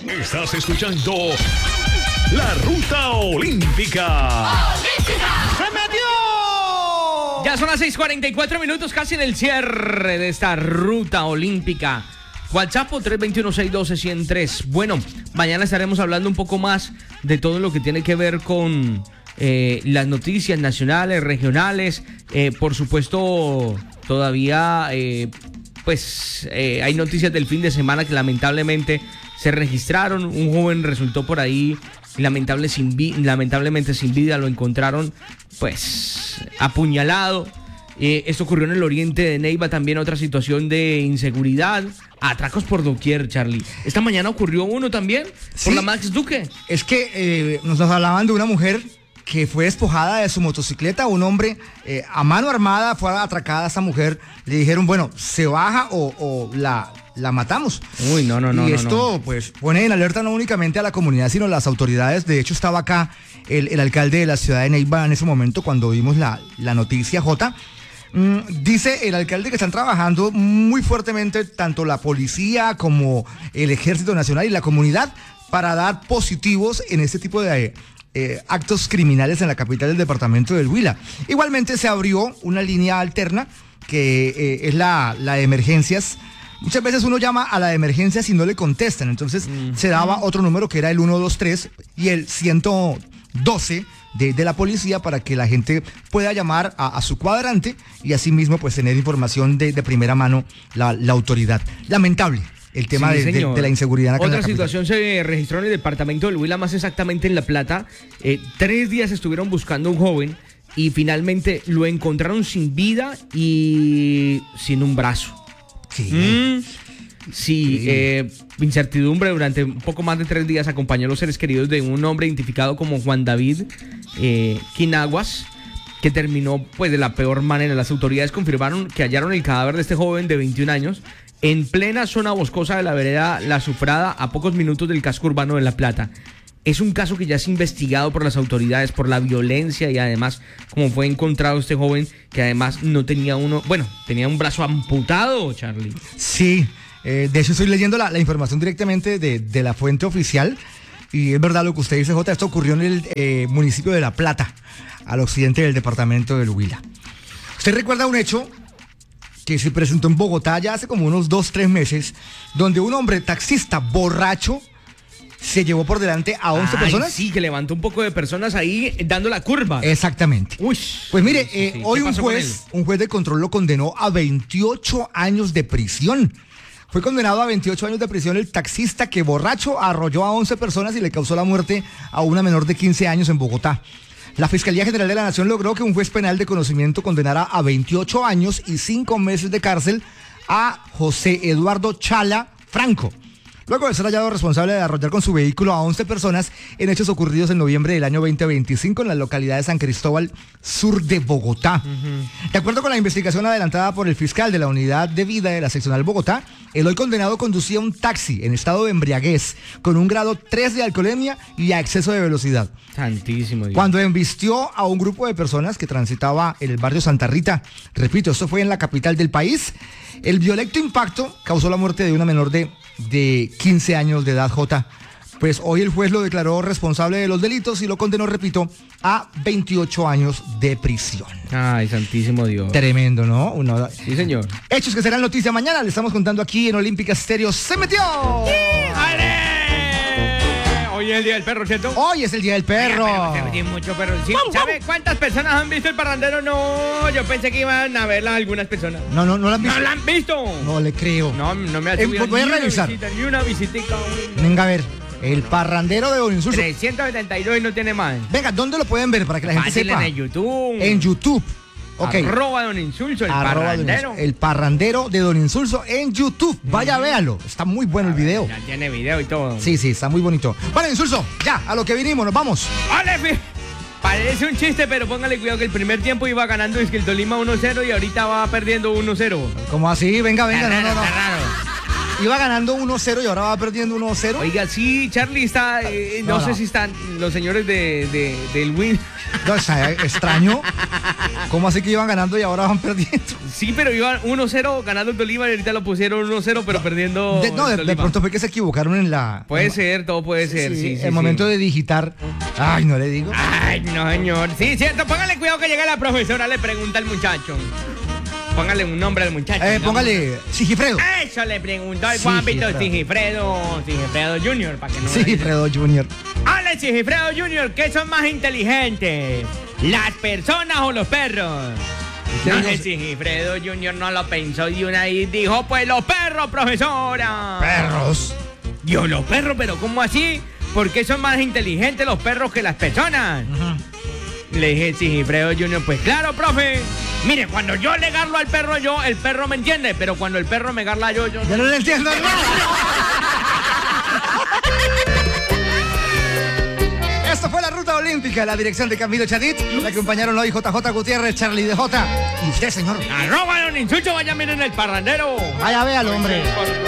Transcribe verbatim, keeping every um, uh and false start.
Estás escuchando La Ruta Olímpica. ¡Se metió! Ya son las seis cuarenta y cuatro minutos, casi en el cierre de esta Ruta Olímpica. WhatsApp tres dos uno, seis uno dos, uno cero tres. Bueno, mañana estaremos hablando un poco más de todo lo que tiene que ver con eh, las noticias nacionales, regionales. Eh, por supuesto, todavía eh, pues eh, hay noticias del fin de semana que lamentablemente se registraron. Un joven resultó por ahí lamentable sin vi- lamentablemente sin vida. Lo encontraron pues apuñalado. Eh, esto ocurrió en el oriente de Neiva. También otra situación de inseguridad, atracos por doquier, Charlie. Esta mañana ocurrió uno también, Sí. por la Max Duque. Es que eh, nos hablaban de una mujer que fue despojada de su motocicleta. Un hombre eh, a mano armada fue atracada a esa mujer. Le dijeron, bueno, se baja o, o la, la matamos. Uy, no, no, no. Y no, esto no. pues pone en alerta no únicamente a la comunidad, sino a las autoridades. De hecho, estaba acá el, el alcalde de la ciudad de Neiva en ese momento cuando vimos la, la noticia, J. Mm, dice el alcalde que están trabajando muy fuertemente tanto la policía como el Ejército Nacional y la comunidad para dar positivos en este tipo de eh, actos criminales en la capital del departamento del Huila. Igualmente se abrió una línea alterna que eh, es la, la de emergencias. Muchas veces uno llama a la de emergencias y no le contestan, entonces mm. se daba otro número que era el uno dos tres y el ciento doce de, de la policía para que la gente pueda llamar a, a su cuadrante y asimismo pues tener información de, de primera mano la, la autoridad. Lamentable el tema Sí, de, de, de la inseguridad acá en la Otra capital. situación se registró en el departamento del Huila, más exactamente en La Plata. Eh, tres días estuvieron buscando a un joven y finalmente lo encontraron sin vida y sin un brazo. Sí. Mm, sí, Sí. eh, incertidumbre durante un poco más de tres días acompañó a los seres queridos de un hombre identificado como Juan David eh, Quinaguas, que terminó pues de la peor manera. Las autoridades confirmaron que hallaron el cadáver de este joven de veintiún años en plena zona boscosa de la vereda La Sufrada, a pocos minutos del casco urbano de La Plata. Es un caso que ya es investigado por las autoridades por la violencia y además como fue encontrado este joven que además no tenía uno, bueno, tenía un brazo amputado, Charlie. Sí, eh, de hecho estoy leyendo la, la información directamente de, de la fuente oficial y es verdad lo que usted dice, Jota. Esto ocurrió en el eh, municipio de La Plata, al occidente del departamento del Huila. ¿Usted recuerda un hecho que se presentó en Bogotá ya hace como unos dos, tres meses, donde un hombre taxista borracho se llevó por delante a once Ay, personas? Sí, que levantó un poco de personas ahí dando la curva. Exactamente. Uy. Pues mire, Sí, eh, sí. hoy ¿Qué un pasó con juez, un juez de control lo condenó a veintiocho años de prisión. Fue condenado a veintiocho años de prisión el taxista que borracho arrolló a once personas y le causó la muerte a una menor de quince años en Bogotá. La Fiscalía General de la Nación logró que un juez penal de conocimiento condenara a veintiocho años y cinco meses de cárcel a José Eduardo Chala Franco, luego de ser hallado responsable de arrollar con su vehículo a once personas en hechos ocurridos en noviembre del año veinte veinticinco en la localidad de San Cristóbal, sur de Bogotá. Uh-huh. De acuerdo con la investigación adelantada por el fiscal de la Unidad de Vida de la Seccional Bogotá, el hoy condenado conducía un taxi en estado de embriaguez con un grado tres de alcoholemia y a exceso de velocidad. Santísimo Dios. Cuando embistió a un grupo de personas que transitaba en el barrio Santa Rita, repito, esto fue en la capital del país, el violento impacto causó la muerte de una menor de, de quince años de edad, J. Pues hoy el juez lo declaró responsable de los delitos y lo condenó, repito, a veintiocho años de prisión. Ay, santísimo Dios. Tremendo, ¿no? Uno... Sí, señor. Hechos que serán noticia mañana, le estamos contando aquí en Olímpica Estéreo. ¡Se metió! ¡Ale! Hoy es el día del perro, ¿cierto? Hoy es el día del perro. Oiga, pero se oye mucho perro. ¿Sí? ¿Sabe cuántas personas han visto el parrandero? No, yo pensé que iban a verla algunas personas. No, no, no la han visto. ¿No la han visto? No le creo. No, no me ha Eh, subido voy a ni una revisar. visita, ni una visitica. Venga a ver, el parrandero de Don Insulso. trescientos setenta y dos y no tiene más. Venga, ¿dónde lo pueden ver para que la gente Fácil, sepa? en el YouTube. En YouTube. Ok. Arroba Don Insulso, el Arroba Don parrandero. Insulso. El parrandero de Don Insulso en YouTube. Vaya, véalo. Está muy bueno el video. Ya tiene video y todo. Sí, sí, está muy bonito. Bueno, Insulso, ya, a lo que vinimos, nos vamos. ¡Ole, fi! Parece un chiste, pero póngale cuidado que el primer tiempo iba ganando el Tolima uno cero y ahorita va perdiendo uno cero. ¿Cómo así? Venga, venga, Está no, raro, no, no. está raro. Iba ganando uno cero y ahora va perdiendo uno cero. Oiga, sí, Charlie está, eh, no, No, sé no. si están los señores de, de- del Win. No, está extraño. ¿Cómo así que iban ganando y ahora van perdiendo? Sí, pero iban uno cero ganando el Tolima y ahorita lo pusieron uno cero, pero perdiendo De, no, el de, de Tolima. pronto fue que se equivocaron en la... Puede en- ser, todo puede ser, sí, Sí, sí, el sí. momento de digitar. Ay, no le digo. Ay, no, señor. Sí, cierto, póngale cuidado que llegue la profesora, le pregunta al muchacho. Póngale un nombre al muchacho. Eh, ¿no? póngale Sigifredo. Eso le preguntó el Juan Sigifredo. Víctor Sigifredo, Sigifredo Junior, para que no... Sigifredo Junior. Hola, Sigifredo Junior, ¿qué son más inteligentes? ¿Las personas o los perros? No, Tengo- el Sigifredo Junior no lo pensó y una y dijo, pues los perros, profesora. Perros. Yo, los perros, pero ¿cómo así? ¿Por qué son más inteligentes los perros que las personas? Le dije, Sigifredo Junior, pues claro, profe. Mire, cuando yo le garlo al perro yo, el perro me entiende, pero cuando el perro me garla yo, yo Ya no le entiendo nada. Esto fue la Ruta Olímpica, la dirección de Camilo Chadit. Me acompañaron hoy J J Gutiérrez, Charlie de J. Y usted, señor. Arroba don Insulcho, vaya miren el parrandero. Vaya, véalo, hombre.